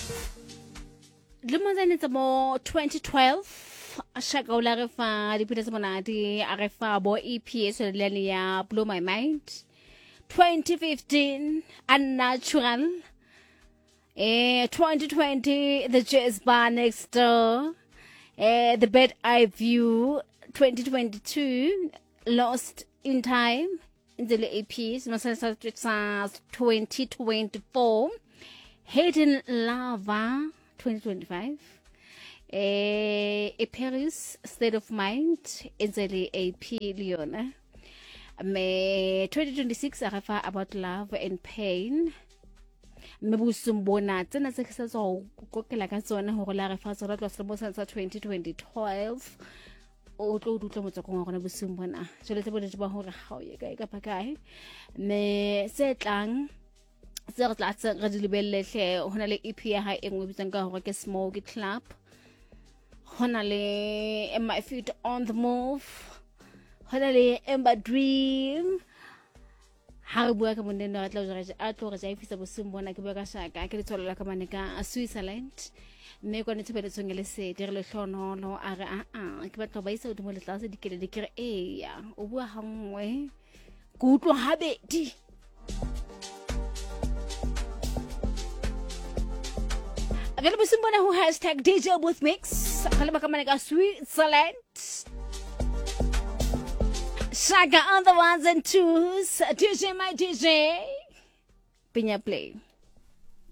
Lumazane it's more 2012. Shaka ula refa di pita monati arefa bo EP so ya Blow My Mind. 2015 Unnatural. 2020 The Jazz Bar Next Door. The Bed Eye View. 2022 Lost in Time. In the EPs, 2024 Hidden Lava 2025 a Paris State of Mind in the AP Leona. Me 2026 I refer about love and pain. Me busumbona tsena tse ke sa go kokela ka tsona go la refa tsona tlo selemo sa 2012 o tlo dutla motsokong wa gona bosumbona jole tse bodetse ba hore ga o ye kae ka pakae me se tlang se re tla tse re di lebellehle hona le EP ya ha engwe bitsang ka hore ke Smoke Club, hona le My Feet on the Move, hona le Ember Dream. Ha re bua ka monene re tla tlo re ifisa bosumbona ke bua ka shaka ke le tsolela ka maneka a Switzerland. Me go ne tshebele tsongele se dire le hlonolo a re ke batla ba isa udimo le tlase dikele di kere ya o bua hangwe go utlwa habedi agala bosumbona who #DJ Booth Mix kale ba ka maneka Switzerland. Shaka on the ones and twos. DJ my DJ Pinya play.